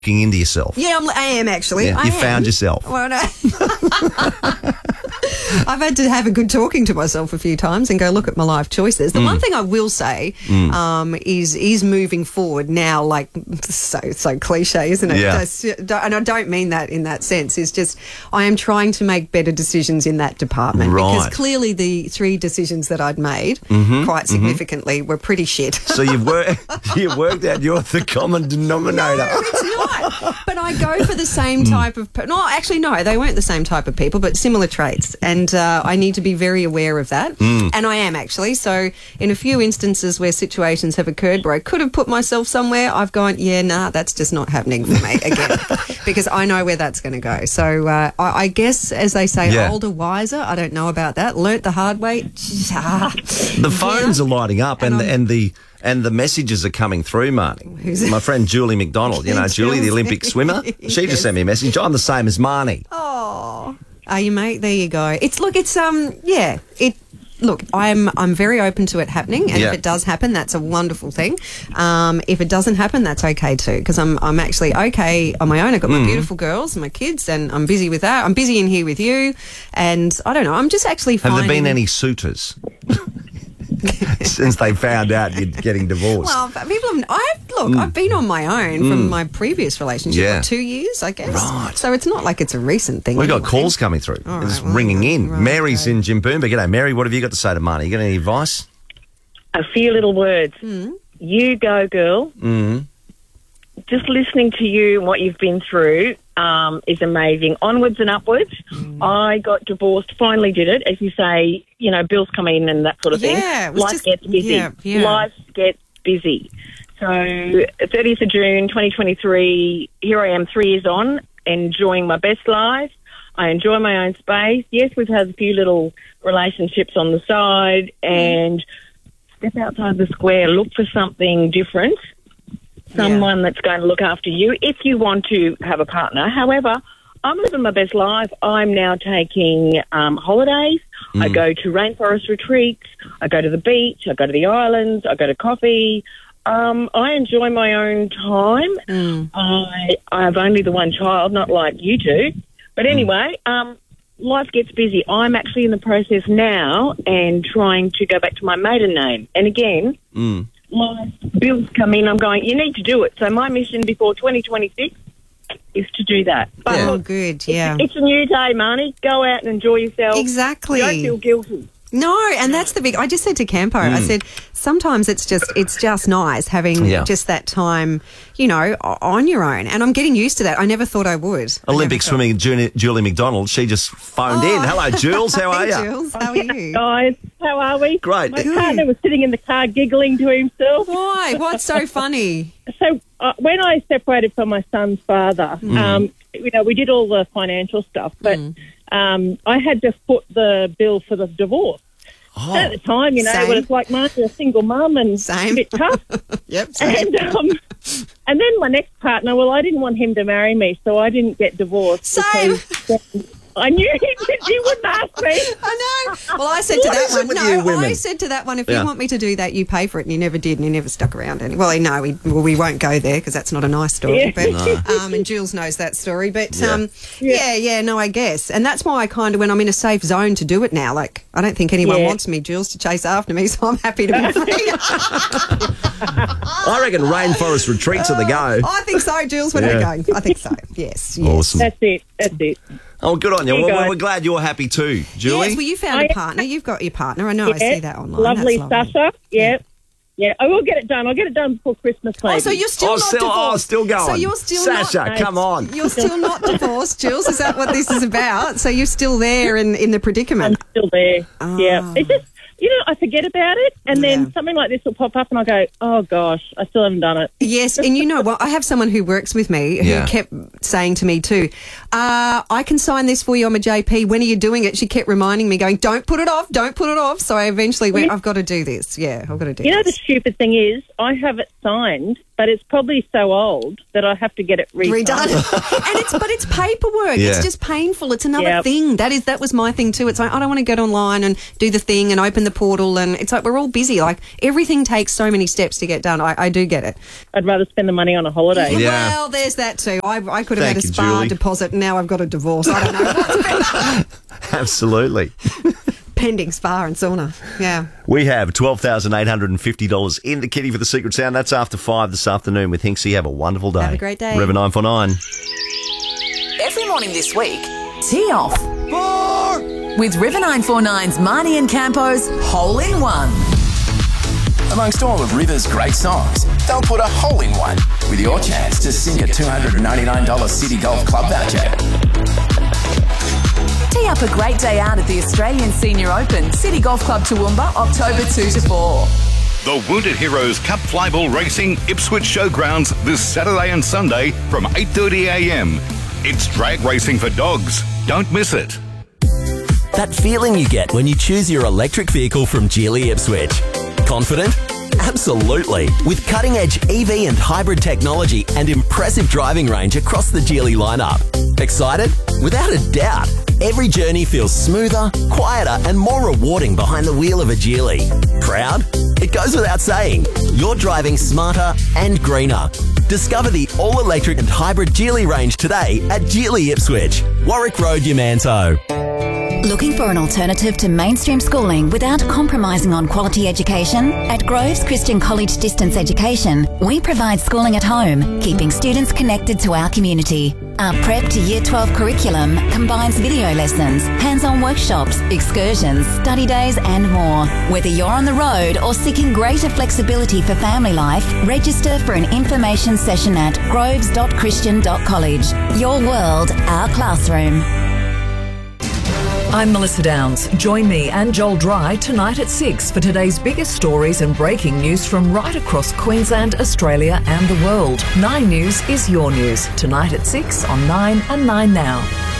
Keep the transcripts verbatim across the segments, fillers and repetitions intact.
looking into yourself. Yeah, I'm, I am actually. Yeah, I you am. found yourself. Well, no. I've had to have a good talking to myself a few times and go look at my life choices. The Mm. one thing I will say Mm. um, is is moving forward now, like so so cliche, isn't it? Yeah. Just- and I don't mean that in that sense. It's just I am trying to make better decisions in that department Right. because clearly the three decisions that I'd made Mhm, quite mhm. significantly were pretty shit. So you've worked, you've worked out you're the common denominator. No, it's not. But I go for the same type of... pe- No, actually, no, they weren't the same type of people, but similar traits. And uh, I need to be very aware of that. Mm. And I am, actually. So in a few instances where situations have occurred where I could have put myself somewhere, I've gone, yeah, nah, that's just not happening for me again. Because I know where that's going to go. So uh, I, I guess, as they say, Yeah. older, wiser. I don't know about that. Learnt the hard way. Ah. The phones Yeah. are lighting up, and And and, I'm- and the and the messages are coming through, Marnie. Who's- My friend Julie McDonald, you know, Julie, the Jules. Olympic swimmer. She Yes. just sent me a message. I'm the same as Marnie. Oh, are you, mate? There you go. It's look, it's um, yeah, it. Look, I'm I'm very open to it happening, and Yeah. if it does happen, that's a wonderful thing. Um, if it doesn't happen, that's okay too, because I'm I'm actually okay on my own. I've got Mm. my beautiful girls and my kids, and I'm busy with that. I'm busy in here with you, and I don't know. I'm just actually Have finding. there been any suitors since they found out you're getting divorced? Well, but people have. I've look. I've been on my own from my previous relationship Mm. Yeah. for two years, I guess. Right. So it's not like it's a recent thing. We've got anyway. calls coming through. All It's right, well, ringing in. right, Mary's okay. in Jimboomba. G'day, Mary. What have you got to say to Marnie? You got any advice? A few little words. Mm. You go, girl. Mm. Just listening to you and what you've been through um, is amazing. Onwards and upwards. Mm. I got divorced, finally did it. As you say, you know, bills come in and that sort of Yeah, it thing. was Life just- gets busy. yeah, yeah. Life gets busy. So thirtieth of June twenty twenty-three, here I am three years on, enjoying my best life. I enjoy my own space. Yes, we've had a few little relationships on the side, and step outside the square, look for something different, someone that's going to look after you if you want to have a partner. However, I'm living my best life. I'm now taking um, holidays. I go to rainforest retreats. I go to the beach. I go to the islands. I go to coffee. Um, I enjoy my own time. Mm. I I have only the one child, not like you two. But anyway, um, life gets busy. I'm actually in the process now and trying to go back to my maiden name. And again, Mm. my bills come in. I'm going, you need to do it. So my mission before twenty twenty-six is to do that. But Oh, look, good. Yeah. it's a new day, Marnie. Go out and enjoy yourself. Exactly. Don't feel guilty. No, and that's the big. I just said to Campo, I said sometimes it's just it's just nice having Yeah. just that time, you know, o- on your own. And I'm getting used to that. I never thought I would. I Olympic never thought- swimming Julie, Julie McDonald, she just phoned Oh. in. Hello, Jules. How are Hey, you? Jules, how are you? Guys, how are we? Great. My Good. partner was sitting in the car giggling to himself. Why? What's so funny? So uh, when I separated from my son's father, Mm. um, you know, we did all the financial stuff, but Mm. um, I had to foot the bill for the divorce. Oh, At the time, you know, Same. when it's like Martha, a single mum and Same. a bit tough. Yep. same. and um, and then my next partner, well, I didn't want him to marry me, so I didn't get divorced. Same. because I knew he, he wouldn't ask me. I know. Well, I said to What that is it one, with no, you women? I said to that one, if Yeah. you want me to do that, you pay for it. And he never did, and he never stuck around. Any- well, no, we, well, we won't go there because that's not a nice story. Yeah. But um, and Jules knows that story. But Yeah. um, yeah. yeah, no, I guess, and that's why I kind of when I'm in a safe zone to do it now. Like I don't think anyone Yeah. wants me, Jules, to chase after me, so I'm happy to be free. I reckon rainforest retreats are the go. I think so, Jules. Where are Yeah. we going? I think so. Yes. yes. Awesome. That's it. That's it. Oh, good on you. Hey, Well, guys. we're glad you're happy too, Julie. Yes, well, you found a I- partner. You've got your partner. I know. I Yeah. see that online. Lovely, That's lovely. Sasha. Yeah. Yeah, I will get it done. I'll get it done before Christmas, maybe. Oh, so you're still oh, not still, divorced. oh, still going. So you're still Sasha, not. come on. You're still not divorced, Jules. Is that what this is about? So you're still there in, in the I'm predicament. still there. Oh. Yeah. It's just, you know, I forget about it, and then Yeah. something like this will pop up, and I go, oh, gosh, I still haven't done it. Yes, and you know what? I have someone who works with me who Yeah. kept saying to me too, uh, I can sign this for you. I'm a J P. When are you doing it? She kept reminding me, going, don't put it off, don't put it off. So I eventually went, I've got to do this. Yeah, I've got to do You know, the this. stupid thing is, I have it signed, but it's probably so old that I have to get it redone. Redone. and it's but it's paperwork. Yeah. It's just painful. It's another Yep. thing. That is that was my thing too. It's like I don't want to get online and do the thing and open the portal, and it's like we're all busy. Like everything takes so many steps to get done. I, I do get it. I'd rather spend the money on a holiday. Yeah. Well, there's that too. I, I could have Thank had a you, spa Julie. deposit, and now I've got a divorce. I don't know what's better. Absolutely. Pending spa and sauna. Yeah. We have twelve thousand eight hundred fifty dollars in the kitty for the Secret Sound. That's after five this afternoon with Hinksy. Have a wonderful day. Have a great day. River nine four nine. Every morning this week, tee off with River nine four nine's Marnie and Campo's Hole in One. Amongst all of River's great songs, they'll put a hole in one with your chance to sink a two hundred ninety-nine dollars City Golf Club voucher. Tee up a great day out at the Australian Senior Open, City Golf Club Toowoomba, October two to four. The Wounded Heroes Cup Flyball Racing Ipswich Showgrounds this Saturday and Sunday from eight thirty a m. It's drag racing for dogs. Don't miss it. That feeling you get when you choose your electric vehicle from Geely Ipswich. Confident? Absolutely. With cutting-edge E V and hybrid technology and impressive driving range across the Geely lineup. Excited? Without a doubt. Every journey feels smoother, quieter and more rewarding behind the wheel of a Geely. Proud? It goes without saying. You're driving smarter and greener. Discover the all-electric and hybrid Geely range today at Geely Ipswich, Warwick Road, Yamanto. Looking for an alternative to mainstream schooling without compromising on quality education? At Groves Christian College Distance Education, we provide schooling at home, keeping students connected to our community. Our Prep to Year twelve curriculum combines video lessons, hands-on workshops, excursions, study days and more. Whether you're on the road or seeking greater flexibility for family life, register for an information session at groves dot christian dot college. Your world, our classroom. I'm Melissa Downs. Join me and Joel Dry tonight at six for today's biggest stories and breaking news from right across Queensland, Australia and the world. Nine News is your news. Tonight at six on Nine and Nine Now.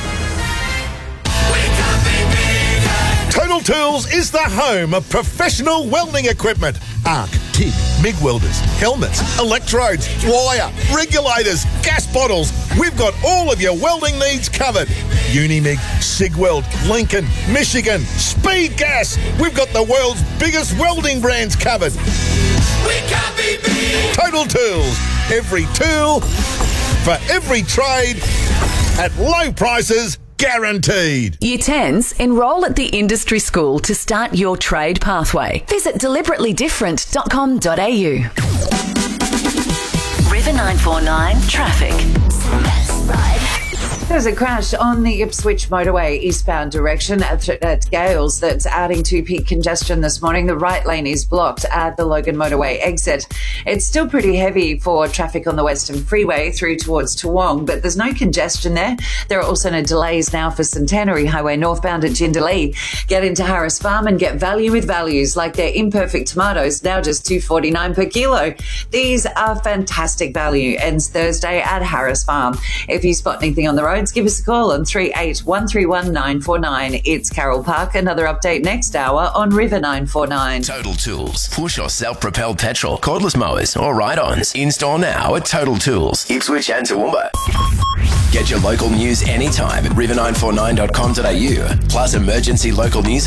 Total Tools is the home of professional welding equipment. Arc, TIG, MIG welders, helmets, electrodes, wire, regulators, gas bottles. We've got all of your welding needs covered. Unimig, Sigweld, Lincoln, Michigan, Speed Gas. We've got the world's biggest welding brands covered. We can't be beat. Total Tools. Every tool for every trade at low prices. Guaranteed. Year tens, enrol at the industry school to start your trade pathway. Visit deliberately different dot com dot a u. River nine four nine traffic. There's a crash on the Ipswich motorway eastbound direction at, at Gales that's adding to peak congestion this morning. The right lane is blocked at the Logan motorway exit. It's still pretty heavy for traffic on the Western Freeway through towards Toowong, but there's no congestion there. There are also no delays now for Centenary Highway northbound at Jindalee. Get into Harris Farm and get value with values like their imperfect tomatoes, now just two dollars forty-nine per kilo. These are fantastic value. Ends Thursday at Harris Farm. If you spot anything on the road, give us a call on three eight one three one nine four nine. It's Carol Park. Another update next hour on River nine four nine. Total Tools. Push or self-propelled petrol, cordless mowers or ride-ons. In-store now at Total Tools. Ipswich and Toowoomba. Get your local news anytime at river nine four nine dot com dot a u. Plus emergency local news